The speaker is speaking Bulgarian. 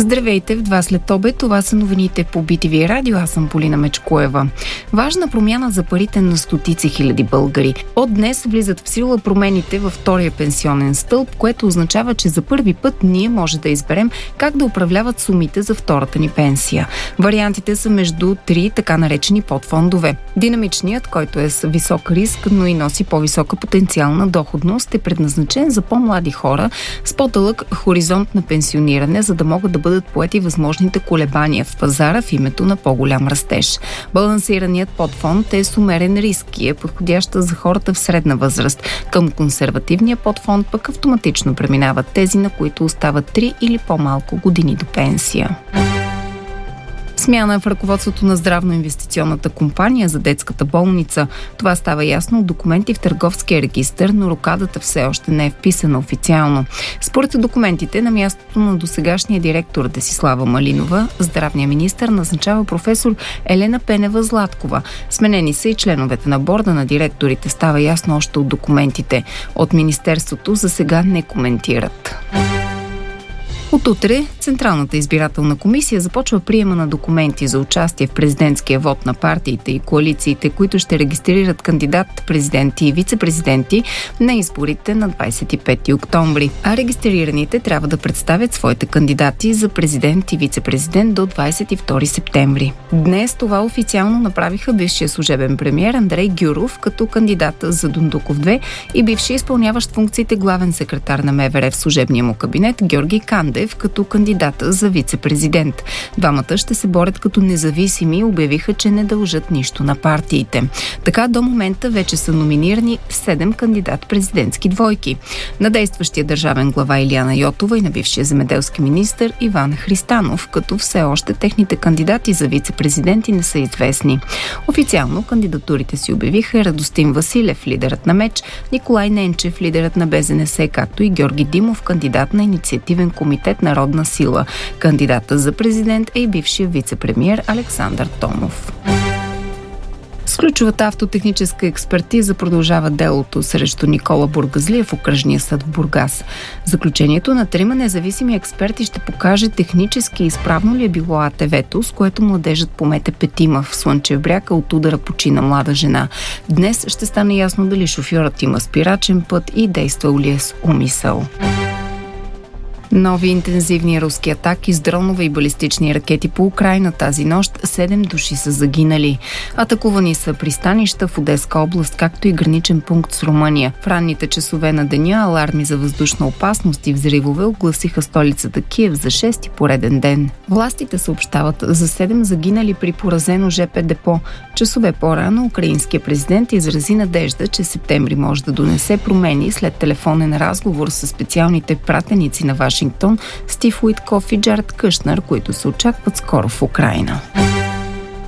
Здравейте, в 2 след обед. Това са новините по BTV Радио. Аз съм Полина Мечкоева. Важна промяна за парите на стотици хиляди българи. От днес влизат в сила промените във втория пенсионен стълб, което означава, че за първи път ние може да изберем как да управляват сумите за втората ни пенсия. Вариантите са между 3 така наречени подфондове. Динамичният, който е с висок риск, но и носи по-висока потенциална доходност, е предназначен за по-млади хора с по-дълъг хоризонт на пенсиониране, за да могат да бъдат поети възможните колебания в пазара в името на по-голям растеж. Балансираният подфонд е с умерен риск и е подходяща за хората в средна възраст. Към консервативния подфонд пък автоматично преминават тези, на които остават 3 или по-малко години до пенсия. Смяна в ръководството на здравно-инвестиционната компания за детската болница. Това става ясно от документи в търговския регистър, но рокадата все още не е вписана официално. Според документите, на мястото на досегашния директор Десислава Малинова, здравният министър назначава професор Елена Пенева-Златкова. Сменени са и членовете на борда на директорите, става ясно още от документите. От министерството за сега не коментират. От утре Централната избирателна комисия започва приема на документи за участие в президентския вод на партиите и коалициите, които ще регистрират кандидат-президенти и вице-президенти на изборите на 25 октомври. А регистрираните трябва да представят своите кандидати за президент и вице-президент до 22 септември. Днес това официално направиха бившия служебен премиер Андрей Гюров като кандидат за Дондуков 2 и бивши изпълняващ функциите главен секретар на МВР в служебния му кабинет Георги Кандев като кандидата за вице-президент. Двамата ще се борят като независими и обявиха, че не дължат нищо на партиите. Така до момента вече са номинирани 7 кандидат-президентски двойки. На действащия държавен глава Илияна Йотова и на бившия земеделски министър Иван Христанов, като все още техните кандидати за вице-президенти не са известни. Официално кандидатурите си обявиха Радостин Василев, лидерът на МЕЧ, Николай Ненчев, лидерът на БЗНС, както и Георги Димов, кандидат на инициативен комитет Народна сила. Кандидата за президент е и бившия вице-премиер Александър Томов. С ключовата автотехническа експертиза продължава делото срещу Никола Бургазлиев в окръжния съд в Бургас. Заключението на 3 независими експерти ще покаже технически изправно ли е било АТВ-то, с което младежът помете 5 в Слънчев бряг, от удара почина млада жена. Днес ще стане ясно дали шофьорът има спирачен път и действал ли е с умисъл. Нови интензивни руски атаки с дронове и балистични ракети по Украйна тази нощ. 7 души са загинали. Атакувани са пристанища в Одеска област, както и граничен пункт с Румъния. В ранните часове на деня аларми за въздушна опасност и взривове огласиха столицата Киев за 6-ти пореден ден. Властите съобщават за 7 загинали при поразено ЖП депо. Часове по-рано украинският президент изрази надежда, че септември може да донесе промени след телефонен разговор с специалните пратеници на Вашингтон Стив Уитков и Джаред Кушнер, които се очакват скоро в Украйна.